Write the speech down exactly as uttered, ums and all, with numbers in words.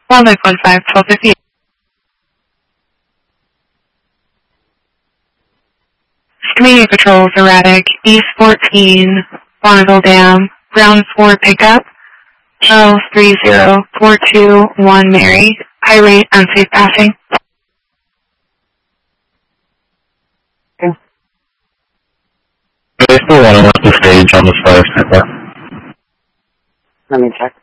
one five one five, twelve fifty. Community Patrols erratic, East fourteen, Bonneville Dam, ground four pickup, Charles three zero four two one Mary, high rate unsafe passing. Okay. They still want to work the stage on the Spire network. Let me check.